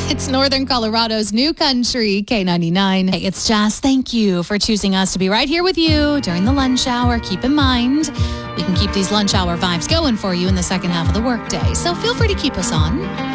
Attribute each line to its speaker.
Speaker 1: It's Northern Colorado's new country, K99. Hey, it's Jess. Thank you for choosing us to be right here with you during the lunch hour. Keep in mind, we can keep these lunch hour vibes going for you in the second half of the workday. So feel free to keep us on.